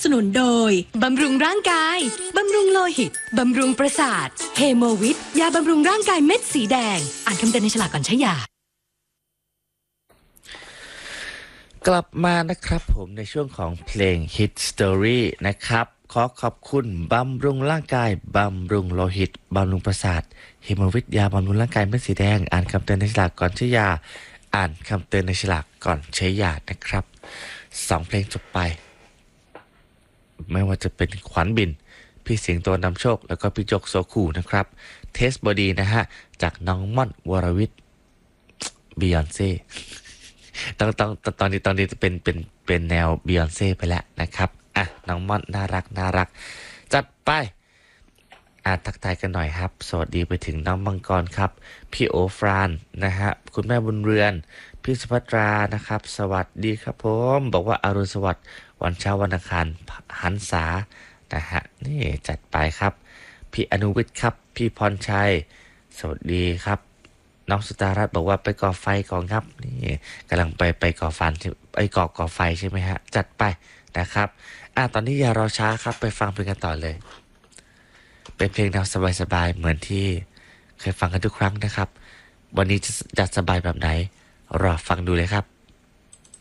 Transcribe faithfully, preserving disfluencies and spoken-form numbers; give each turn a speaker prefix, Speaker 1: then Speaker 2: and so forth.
Speaker 1: สนุนโดยบำรุงร่างกายบำรุงโลหิตบำรุงประสาทเฮโมวิทยาบำรุงร่างกายเม็ดสีแดงอ่านคำเตือนในฉลากก่อนใช้ยาก
Speaker 2: ลับมานะครับผมในช่วงของเพลง Hit Story นะครับขอขอบคุณบำรุงร่างกายบำรุงโลหิตบำรุงประสาทเฮโมวิทยาบำรุงร่างกายเม็ดสีแดงอ่านคำเตือนในฉลากก่อนใช้ยาอ่านคำเตือนในฉลากก่อนใช้ยานะครับสองเพลงจบไปไม่ว่าจะเป็นขวัญบินพี่เสียงตัวนำโชคแล้วก็พี่จกโซคูนะครับเทสบอดีนะฮะจากน้องม่อนวรวิทย์บิยอนเซ่ต้องต้องตอนนี้ตอนนี้เป็นเป็นเป็นแนวบิยอนเซ่ไปแล้วนะครับอ่ะน้องม่อนน่ารักน่ารักจัดไปอ่ะทักทายกันหน่อยครับสวัสดีไปถึงน้องมังกรครับพี่โอฟรานนะฮะคุณแม่บุญเรือนพี่สุภัตรานะครับสวัสดีครับผมบอกว่าอรุณสวัสดิ์วันเช้าวันอังคารหันษานะฮะนี่จัดไปครับพี่อนุวิทย์ครับพี่พรชัยสวัสดีครับน้องสุตารัตน์บอกว่าไปก่อไฟก่อนครับนี่กำลังไปไปก่อฟันไปก่อก่อไฟใช่ไหมฮะจัดไปนะครับอ่ะตอนนี้อย่ารอช้าครับไปฟังเพลงกันต่อเลยเป็นเพลงแนวสบายๆเหมือนที่เคยฟังกันทุกครั้งนะครับวันนี้จะจัดสบายแบบไหนรอฟังดูเลยครับ